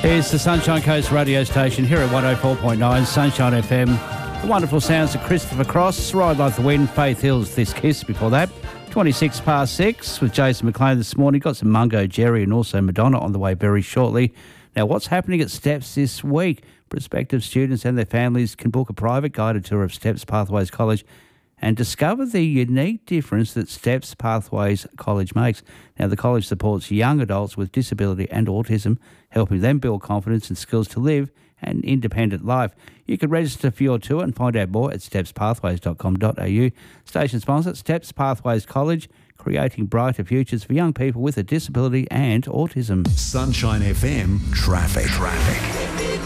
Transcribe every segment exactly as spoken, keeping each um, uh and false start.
It's the Sunshine Coast radio station here at one oh four point nine Sunshine F M. The wonderful sounds of Christopher Cross, Ride Like the Wind, Faith Hill's This Kiss before that. twenty-six past six with Jason McLean this morning. Got some Mungo Jerry and also Madonna on the way very shortly. Now, what's happening at Steps this week? Prospective students and their families can book a private guided tour of Steps Pathways College and discover the unique difference that Steps Pathways College makes. Now, the college supports young adults with disability and autism, helping them build confidence and skills to live an independent life. You can register for your tour and find out more at steps pathways dot com dot a u. Station sponsor, Steps Pathways College, creating brighter futures for young people with a disability and autism. Sunshine F M traffic. Traffic.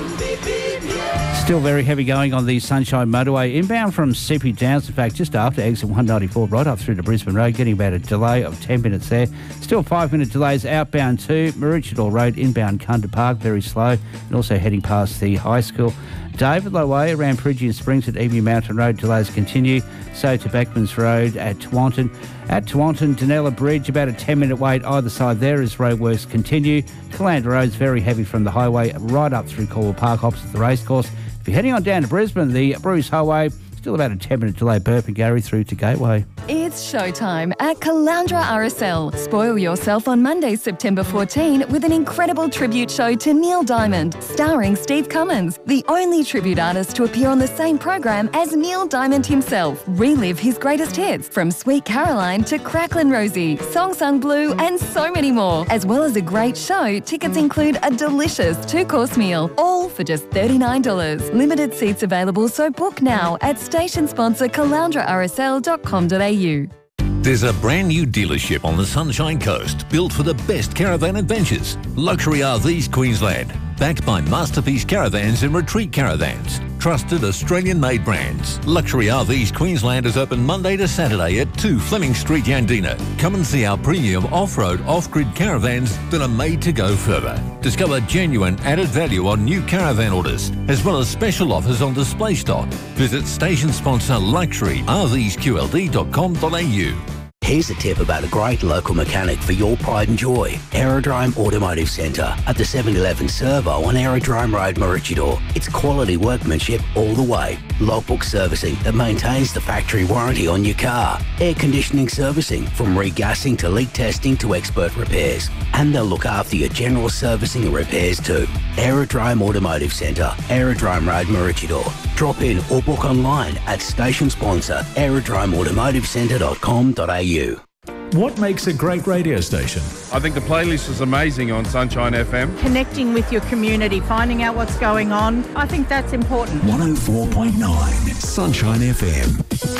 Still very heavy going on the Sunshine Motorway inbound from C P Downs, in fact, just after exit one ninety-four, right up through to Brisbane Road, getting about a delay of ten minutes there. Still five-minute delays outbound to Maroochydore Road, inbound Cunda Park, very slow, and also heading past the high school. David Low Way around Peregian Springs at Emu Mountain Road, delays continue. So to Beckmans Road at Tewantin. At Tewantin, Danella Bridge, about a ten-minute wait either side there as roadworks continue. Caloundra Road's very heavy from the highway right up through Caldwell Park opposite the racecourse. If you're heading on down to Brisbane, the Bruce Highway, still about a ten-minute delay, Burpengary through to Gateway. It's showtime at Caloundra R S L. Spoil yourself on Monday, September fourteenth with an incredible tribute show to Neil Diamond, starring Steve Cummins, the only tribute artist to appear on the same program as Neil Diamond himself. Relive his greatest hits from Sweet Caroline to Cracklin' Rosie, Song Sung Blue and so many more. As well as a great show, tickets include a delicious two-course meal, all for just thirty-nine dollars. Limited seats available, so book now at station sponsor caloundra r s l dot com dot a u. There's a brand new dealership on the Sunshine Coast built for the best caravan adventures. Luxury R Vs Queensland, backed by Masterpiece Caravans and Retreat Caravans. Trusted Australian-made brands. Luxury R Vs Queensland is open Monday to Saturday at two Fleming Street, Yandina. Come and see our premium off-road, off-grid caravans that are made to go further. Discover genuine added value on new caravan orders, as well as special offers on display stock. Visit station sponsor luxury r vs q l d dot com dot a u. Here's a tip about a great local mechanic for your pride and joy. Aerodrome Automotive Centre at the seven eleven Servo on Aerodrome Road, Maroochydore. It's quality workmanship all the way. Logbook servicing that maintains the factory warranty on your car. Air conditioning servicing from regassing to leak testing to expert repairs. And they'll look after your general servicing and repairs too. Aerodrome Automotive Centre, Aerodrome Road, Maroochydore. Drop in or book online at station sponsor aerodrome automotive centre dot com dot a u. What makes a great radio station? I think the playlist is amazing on Sunshine F M. Connecting with your community, finding out what's going on. I think that's important. one oh four point nine Sunshine F M.